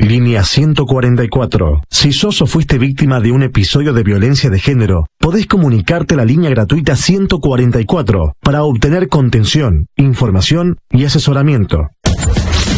Línea 144. Si sos o fuiste víctima de un episodio de violencia de género, podés comunicarte a la línea gratuita 144 para obtener contención, información y asesoramiento.